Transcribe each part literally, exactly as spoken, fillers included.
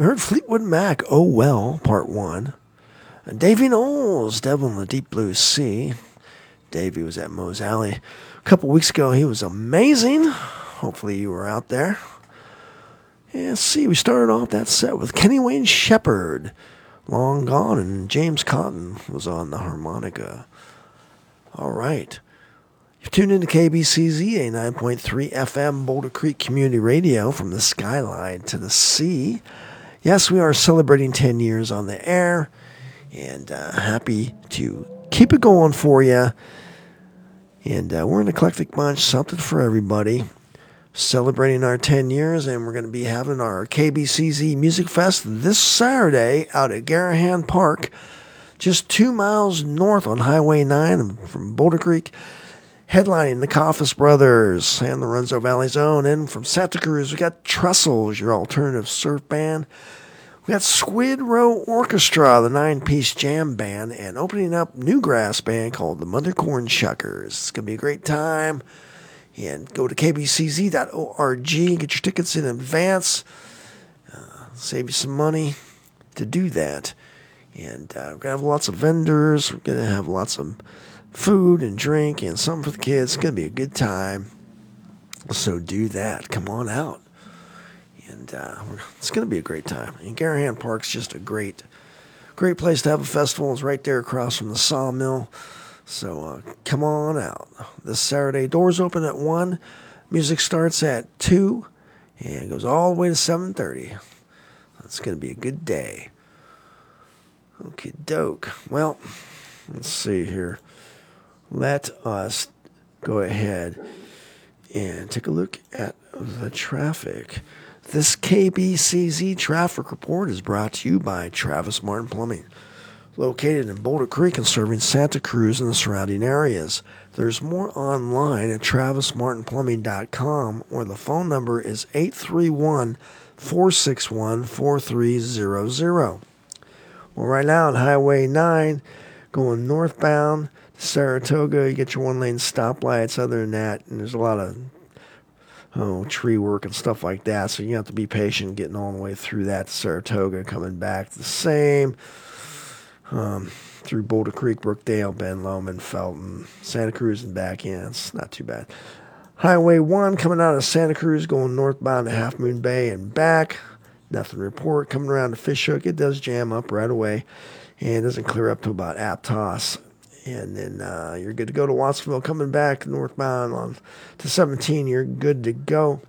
We heard Fleetwood Mac, Oh Well, Part one. And Davy Knowles, Devil in the Deep Blue Sea. Davy was at Moe's Alley a couple weeks ago. He was amazing. Hopefully you were out there. And let's see, we started off that set with Kenny Wayne Shepherd, Long Gone, and James Cotton was on the harmonica. All right. You've tuned into K B C Z, a nine point three F M Boulder Creek Community Radio from the skyline to the sea. Yes, we are celebrating ten years on the air, and uh, happy to keep it going for you. And uh, we're an eclectic bunch, something for everybody. Celebrating our ten years, and we're going to be having our K B C Z Music Fest this Saturday out at Garahan Park, just two miles north on Highway nine from Boulder Creek. Headlining the Coffis Brothers and the Runzo Valley Zone. And from Santa Cruz, we got Trestles, your alternative surf band. We got Squid Row Orchestra, the nine-piece jam band, and opening up Newgrass band called the Mother Corn Shuckers. It's going to be a great time. And go to k b c z dot org, get your tickets in advance, uh, save you some money to do that. And uh, we're going to have lots of vendors. We're going to have lots of food and drink and something for the kids. It's going to be a good time. So do that. Come on out. And uh, it's going to be a great time. And Garahan Park's just a great, great place to have a festival. It's right there across from the sawmill. So uh, come on out. This Saturday, doors open at one. Music starts at two and goes all the way to seven thirty. It's going to be a good day. Okie doke. Well, let's see here. Let us go ahead and take a look at the traffic. This K B C Z traffic report is brought to you by Travis Martin Plumbing, located in Boulder Creek and serving Santa Cruz and the surrounding areas. There's more online at travis martin plumbing dot com, or the phone number is eight three one, four six one, four three zero zero. Well, right now on Highway nine, going northbound to Saratoga, you get your one-lane stoplights. Other than that, and there's a lot of oh, tree work and stuff like that, so you have to be patient getting all the way through that to Saratoga, coming back the same. Um, through Boulder Creek, Brookdale, Ben Lomond, Felton, Santa Cruz, and back in. It's not too bad. Highway one coming out of Santa Cruz, going northbound to Half Moon Bay and back. Nothing to report. Coming around to Fishhook, it does jam up right away, and it doesn't clear up to about Aptos. And then uh, you're good to go to Wattsville. Coming back northbound on to seventeen, you're good to go.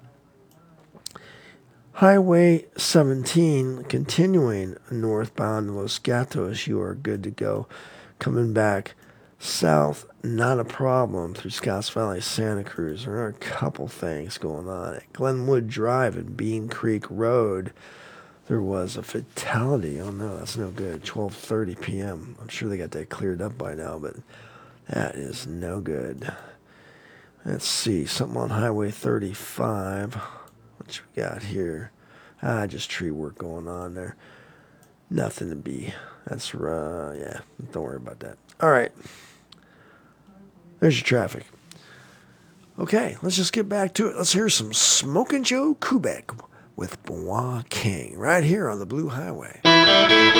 Highway seventeen, continuing northbound to Los Gatos, you are good to go. Coming back south, not a problem through Scotts Valley, Santa Cruz. There are a couple things going on. At Glenwood Drive and Bean Creek Road, there was a fatality. Oh, no, that's no good. twelve thirty p.m. I'm sure they got that cleared up by now, but that is no good. Let's see, something on Highway thirty-five. What you got here? Ah, just tree work going on there. Nothing to be. That's, uh, yeah, don't worry about that. All right. There's your traffic. Okay, let's just get back to it. Let's hear some Smokin' Joe Kubek with Bois King right here on the Blue Highway.